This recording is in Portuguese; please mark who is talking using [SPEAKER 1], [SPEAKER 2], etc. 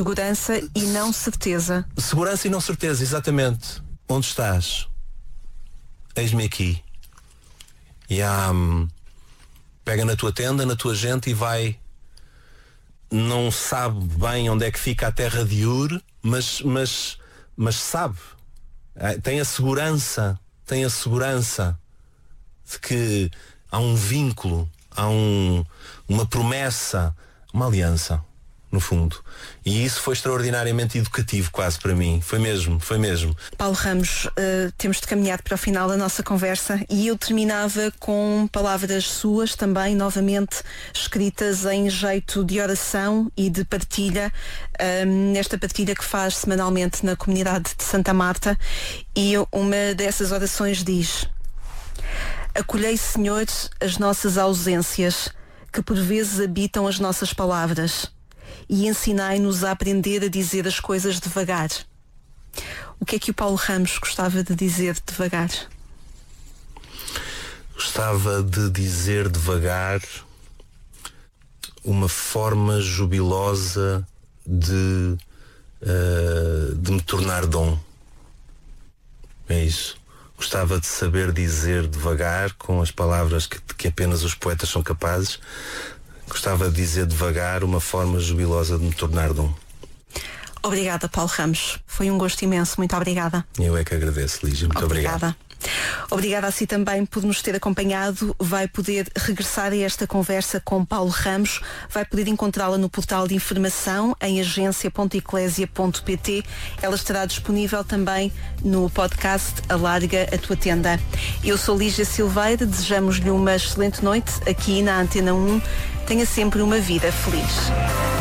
[SPEAKER 1] Segurança e não certeza.
[SPEAKER 2] Segurança e não certeza, exatamente. Onde estás? Eis-me aqui. E pega na tua tenda, na tua gente e vai. Não sabe bem onde é que fica a terra de Ur, mas sabe. Tem a segurança de que há um vínculo, há uma promessa, uma aliança, no fundo. E isso foi extraordinariamente educativo quase para mim. Foi mesmo.
[SPEAKER 1] Paulo Ramos, temos de caminhar para o final da nossa conversa e eu terminava com palavras suas também, novamente escritas em jeito de oração e de partilha, nesta partilha que faz semanalmente na comunidade de Santa Marta, e uma dessas orações diz: acolhei, Senhor, as nossas ausências, que por vezes habitam as nossas palavras, e ensinai-nos a aprender a dizer as coisas devagar. O que é que o Paulo Ramos gostava de dizer devagar?
[SPEAKER 2] Gostava de dizer devagar uma forma jubilosa de me tornar dom. É isso. Gostava de saber dizer devagar, com as palavras que apenas os poetas são capazes. Gostava de dizer devagar uma forma jubilosa de me tornar dom.
[SPEAKER 1] Obrigada, Paulo Ramos. Foi um gosto imenso. Muito obrigada.
[SPEAKER 2] Eu é que agradeço, Lígia. Muito obrigado.
[SPEAKER 1] Obrigada a si também por nos ter acompanhado. Vai poder regressar a esta conversa com Paulo Ramos. Vai poder encontrá-la no portal de informação em agência.eclésia.pt. Ela estará disponível também no podcast Alarga a Tua Tenda. Eu sou Lígia Silveira. Desejamos-lhe uma excelente noite aqui na Antena 1. Tenha sempre uma vida feliz.